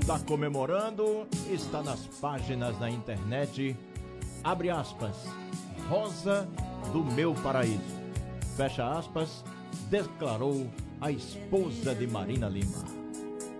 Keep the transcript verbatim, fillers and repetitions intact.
está comemorando, está nas páginas da internet. Abre aspas, Rosa do meu paraíso. Fecha aspas, declarou a esposa de Marina Lima.